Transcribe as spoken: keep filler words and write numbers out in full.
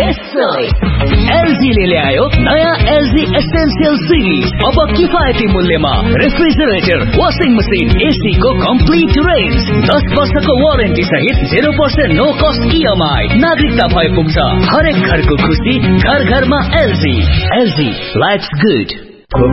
LG ले ल्यायो नयाँ एलजी एसेन्शियल सिरिज। अब किफायती मूल्यमा रेफ्रिजरेटर, वाशिङ मसिन, एसी को कम्प्लिट रेन्ज, दस वर्षको वारेन्टी सहित zero percent no cost EMI. नागरिकता भए पुग्छ हरेक घरको खुसी, घर घरमा एलजी। LG, lives good.